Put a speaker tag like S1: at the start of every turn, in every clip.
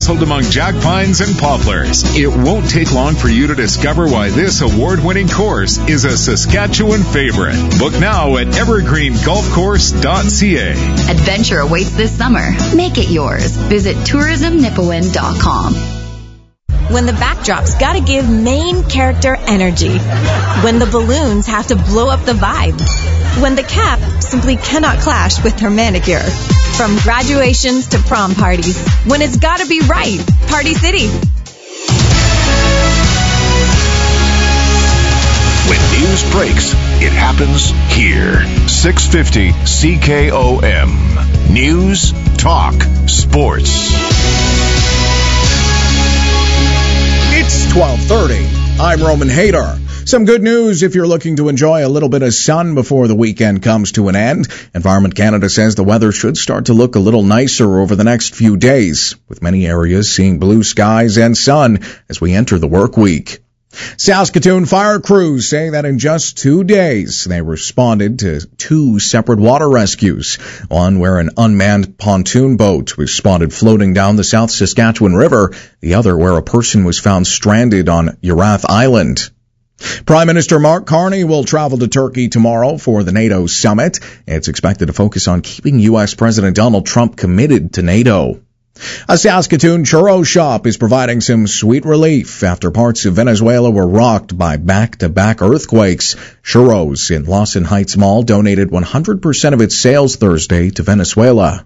S1: nestled among jack pines and poplars. It won't take long for you to discover why this award-winning course is a Saskatchewan favorite. Book now at evergreengolfcourse.ca.
S2: Adventure awaits this summer. Make it yours. Visit tourismnipawin.com.
S3: When the backdrop's gotta give main character energy. When the balloons have to blow up the vibe. When the cap simply cannot clash with her manicure. From graduations to prom parties. When it's gotta be right. Party City.
S4: When news breaks, it happens here. 650 CKOM. News, talk, sports.
S5: It's 12:30. I'm Roman Hader. Some good news if you're looking to enjoy a little bit of sun before the weekend comes to an end. Environment Canada says the weather should start to look a little nicer over the next few days, with many areas seeing blue skies and sun as we enter the work week. Saskatoon fire crews say that in just 2 days, they responded to 2 separate water rescues. One where an unmanned pontoon boat was spotted floating down the South Saskatchewan River. The other where a person was found stranded on Urath Island. Prime Minister Mark Carney will travel to Turkey tomorrow for the NATO summit. It's expected to focus on keeping U.S. President Donald Trump committed to NATO. A Saskatoon churro shop is providing some sweet relief after parts of Venezuela were rocked by back-to-back earthquakes. Churros in Lawson Heights Mall donated 100% of its sales Thursday to Venezuela.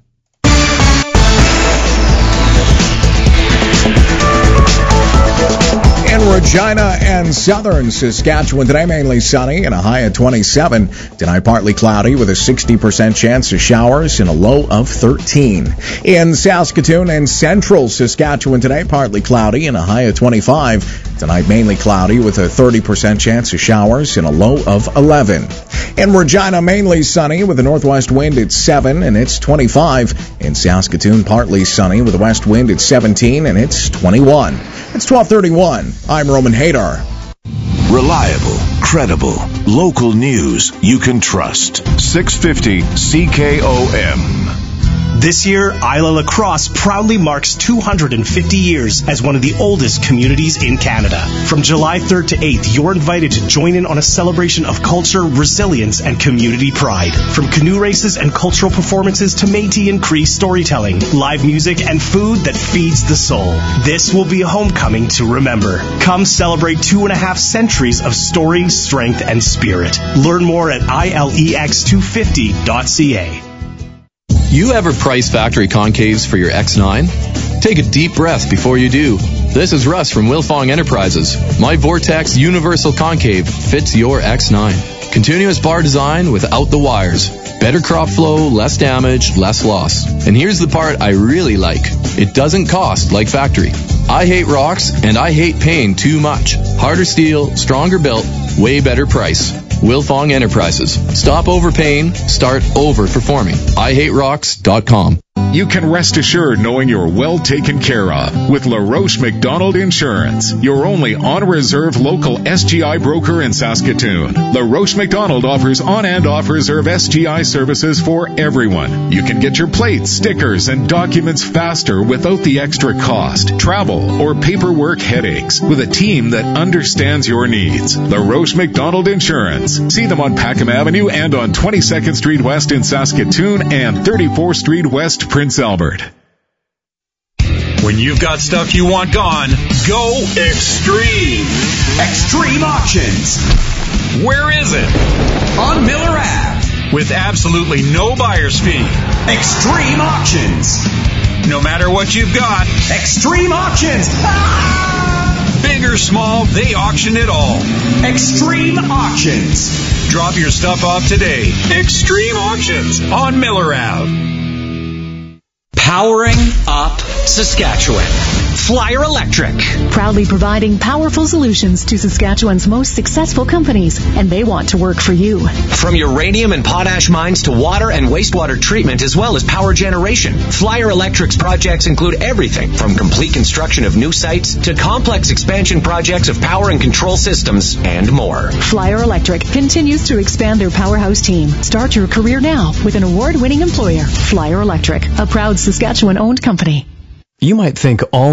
S5: In Regina and southern Saskatchewan today, mainly sunny and a high of 27. Tonight, partly cloudy with a 60% chance of showers and a low of 13. In Saskatoon and central Saskatchewan today, partly cloudy and a high of 25. Tonight, mainly cloudy with a 30% chance of showers and a low of 11. In Regina, mainly sunny with a northwest wind at 7 and it's 25. In Saskatoon, partly sunny with a west wind at 17 and it's 21. It's 12:31. I'm Roman Hader.
S4: Reliable, credible, local news you can trust. 650 CKOM.
S6: This year, Isla Lacrosse proudly marks 250 years as one of the oldest communities in Canada. From July 3rd to 8th, you're invited to join in on a celebration of culture, resilience, and community pride. From canoe races and cultural performances to Métis and Cree storytelling, live music, and food that feeds the soul. This will be a homecoming to remember. Come celebrate 2.5 centuries of story, strength, and spirit. Learn more at ilex250.ca.
S7: You ever price factory concaves for your X9? Take a deep breath before you do. This is Russ from Wilfong Enterprises. My Vortex Universal Concave fits your X9. Continuous bar design without the wires. Better crop flow, less damage, less loss. And here's the part I really like. It doesn't cost like factory. I hate rocks and I hate paying too much. Harder steel, stronger built, way better price. Wilfong Enterprises. Stop overpaying, start overperforming. IHateRocks.com.
S1: You can rest assured knowing you're well taken care of with LaRoche McDonald Insurance, your only on-reserve local SGI broker in Saskatoon. LaRoche McDonald offers on and off-reserve SGI services for everyone. You can get your plates, stickers, and documents faster without the extra cost, travel, or paperwork headaches with a team that understands your needs. LaRoche McDonald Insurance. See them on Packham Avenue and on 22nd Street West in Saskatoon and 34th Street West, Prince Albert.
S8: When you've got stuff you want gone, go extreme. Extreme Auctions. Where is it? On Miller Ave. With absolutely no buyer's fee. Extreme Auctions. No matter what you've got, Extreme Auctions. Big or small, they auction it all. Extreme Auctions. Drop your stuff off today. Extreme Auctions on Miller Ave.
S9: Powering up Saskatchewan. Flyer Electric.
S10: Proudly providing powerful solutions to Saskatchewan's most successful companies, and they want to work for you.
S9: From uranium and potash mines to water and wastewater treatment as well as power generation, Flyer Electric's projects include everything from complete construction of new sites to complex expansion projects of power and control systems and more.
S10: Flyer Electric continues to expand their powerhouse team. Start your career now with an award-winning employer. Flyer Electric, a proud Saskatchewan-owned company.
S11: You might think all